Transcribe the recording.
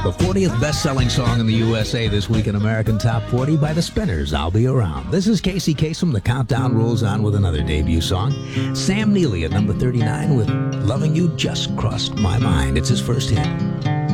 The 40th best-selling song in the USA this week in American Top 40 by the Spinners, I'll Be Around. This is Casey Kasem. The countdown rolls on with another debut song. Sam Neely at number 39 with Loving You Just Crossed My Mind. It's his first hit.